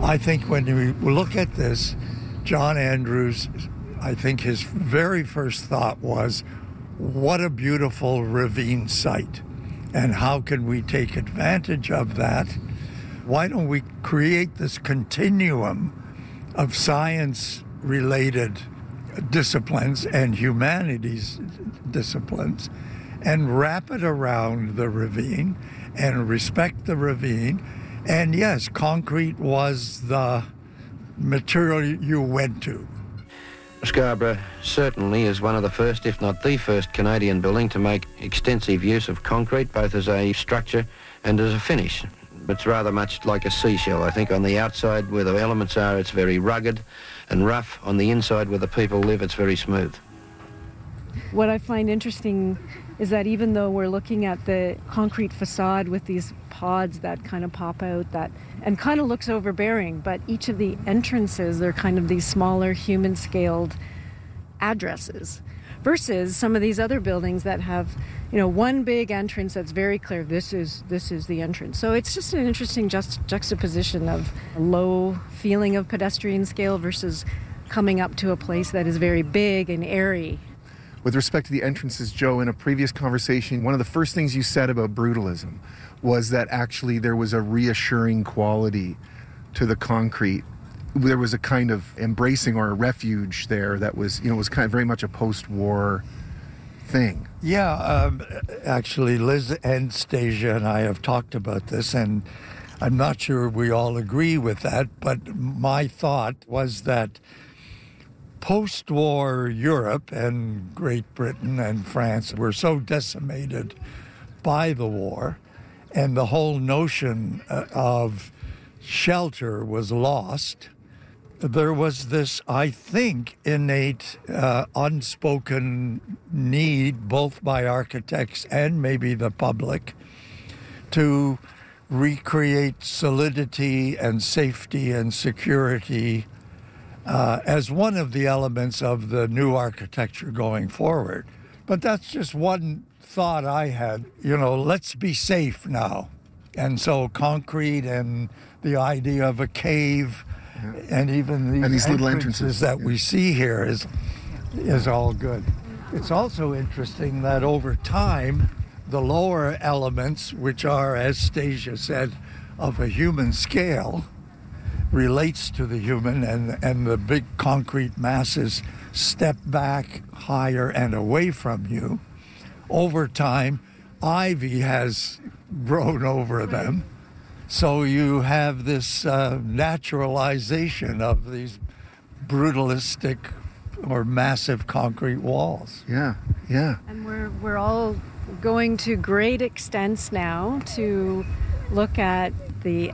I think when we look at this, John Andrews, I think his very first thought was, what a beautiful ravine site. And how can we take advantage of that? Why don't we create this continuum of science-related disciplines and humanities disciplines and wrap it around the ravine and respect the ravine. And yes, concrete was the material you went to. Scarborough certainly is one of the first, if not the first, Canadian building to make extensive use of concrete, both as a structure and as a finish. It's rather much like a seashell. I think on the outside where the elements are, it's very rugged and rough. On the inside where the people live, it's very smooth. What I find interesting is that even though we're looking at the concrete facade with these pods that kind of pop out and kind of looks overbearing, but each of the entrances, they're kind of these smaller human-scaled addresses versus some of these other buildings that have, one big entrance that's very clear. This is the entrance. So it's just an interesting juxtaposition of a low feeling of pedestrian scale versus coming up to a place that is very big and airy. With respect to the entrances, Joe, in a previous conversation, one of the first things you said about brutalism was that actually there was a reassuring quality to the concrete. There was a kind of embracing or a refuge there that was, was kind of very much a post-war thing. Yeah, actually, Liz and Stasia and I have talked about this, and I'm not sure we all agree with that, but my thought was that post-war Europe and Great Britain and France were so decimated by the war, and the whole notion of shelter was lost. There was this, I think, innate, unspoken need, both by architects and maybe the public, to recreate solidity and safety and security as one of the elements of the new architecture going forward. But that's just one thought I had, let's be safe now. And so concrete and the idea of a cave and even these little entrances that we see here is all good. It's also interesting that over time, the lower elements, which are, as Stasia said, of a human scale, relates to the human, and the big concrete masses step back higher and away from you. Over time, ivy has grown over them. So you have this naturalization of these brutalistic or massive concrete walls. Yeah. And we're all going to great extents now to look at the